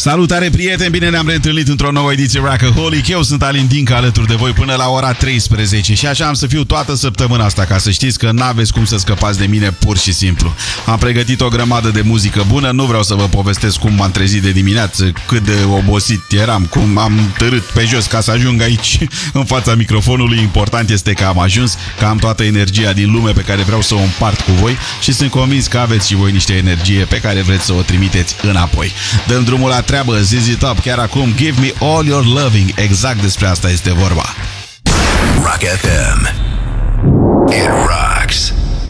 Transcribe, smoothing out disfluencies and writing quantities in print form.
Salutare, prieteni! Bine ne-am reîntâlnit într-o nouă ediție Rockaholic. Eu sunt Alin Dinca, alături de voi până la ora 13 și așa am să fiu toată săptămâna asta, ca să știți că n-aveți cum să scăpați de mine pur și simplu. Am pregătit o grămadă de muzică bună, nu vreau să vă povestesc cum m-am trezit de dimineață, cât de obosit eram, cum am târât pe jos ca să ajung aici în fața microfonului. Important este că am ajuns, că am toată energia din lume pe care vreau să o împart cu voi și sunt convins că aveți și voi niște energie pe care vreți să o trimiteți înapoi. Dăm drumul la treabă, ZZ Top, chiar acum, Give Me All Your Loving. Exact despre asta este vorba. Rock FM. It rocks.